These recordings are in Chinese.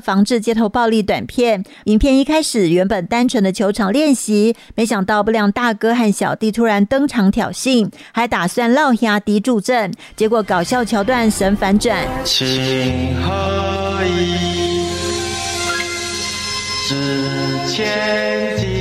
防治街头暴力短片。影片一开始原本单纯的球场练习，没想到不良大哥和小弟突然登场挑衅，还打算落兄弟助阵，结果搞笑桥段神反转。 情何以值千金？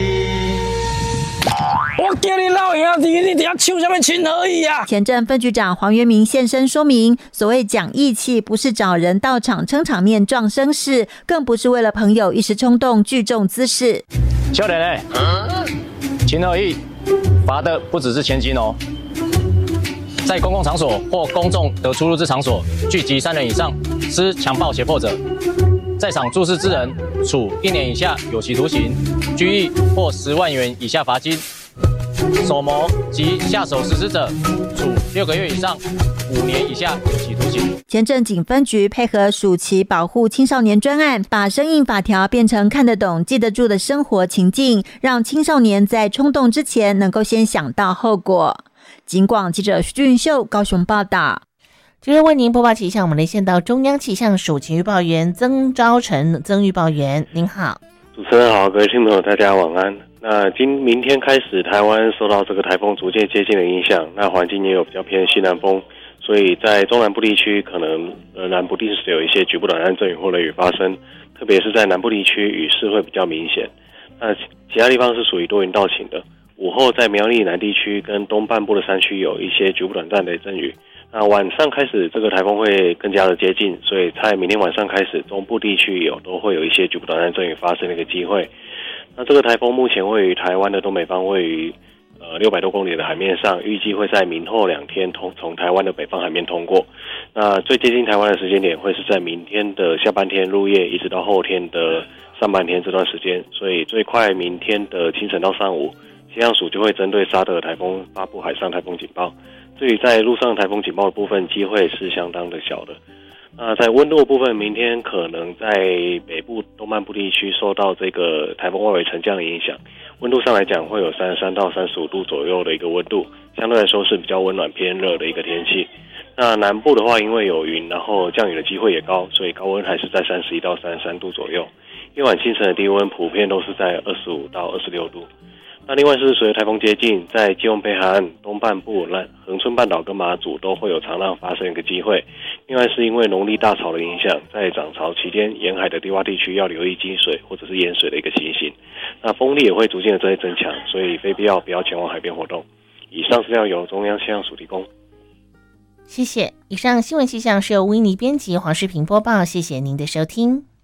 我叫你老兄弟，你要唱什么情何以啊？ 前镇分局长黄元明现身说明，所谓讲义气，不是找人到场撑场面壮声势，更不是为了朋友一时冲动聚众滋事。 少年情何以罚的不只是千金哦。在公共场所或公众得出入之场所聚集3人以上，施强暴胁迫者，在场注视之人，处1年以下有期徒刑、拘役或10万元以下罚金；手谋及下手实施者，处6个月以上5年以下有期徒刑。 前镇警分局配合暑期保护青少年专案，把生硬法条变成看得懂、记得住的生活情境，让青少年在冲动之前能够先想到后果。警广记者徐俊秀高雄报道。 接着为您播报气象，我们连线到中央气象署情预报员曾昭成曾预报员，您好。 主持人好，各位听众朋友大家晚安。那明天开始，台湾受到这个台风逐渐接近的影响，那环境也有比较偏西南风，所以在中南部地区可能仍然不定时有一些局部短暂阵雨或雷雨发生，特别是在南部地区雨势会比较明显。那其他地方是属于多云到晴的。午后在苗栗南地区跟东半部的山区有一些局部短暂的阵雨。那晚上开始，这个台风会更加的接近，所以在明天晚上开始，中部地区都会有一些局部短暂阵雨发生的一个机会。那这个台风目前位于台湾的东北方，位于600多公里的海面上，预计会在明后2天从台湾的北方海面通过。那最接近台湾的时间点会是在明天的下半天入夜，一直到后天的上半天这段时间，所以最快明天的清晨到上午，气象署就会针对沙德台风发布海上台风警报。至于在陆上台风警报的部分，机会是相当的小的。那在温度的部分，明天可能在北部、东半部地区受到这个台风外围沉降的影响，温度上来讲会有33到35度左右的一个温度，相对来说是比较温暖偏热的一个天气。那南部的话，因为有云，然后降雨的机会也高，所以高温还是在31到33度左右。夜晚清晨的低温普遍都是在25到26度。那另外是随着台风接近，在基隆北海岸东半部、恒春半岛跟马祖都会有长浪发生一个机会。另外是因为农历大潮的影响，在涨潮期间，沿海的低洼地区要留意积水或者是淹水的一个情形。那风力也会逐渐的增强，所以非必要不要前往海边活动。以上资料由中央气象署提供。 谢谢。以上新闻气象是由维尼编辑，黄世平播报。谢谢您的收听。